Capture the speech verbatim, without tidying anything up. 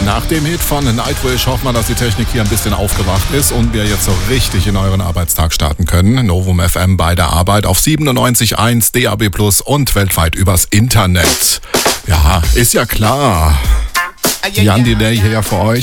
Nach dem Hit von Nightwish hoffen wir, dass die Technik hier ein bisschen aufgewacht ist und wir jetzt so richtig in euren Arbeitstag starten können. Novum F M bei der Arbeit auf siebenundneunzig Komma eins, D A B plus und weltweit übers Internet. Ja, ist ja klar. Jan Delay hier für euch.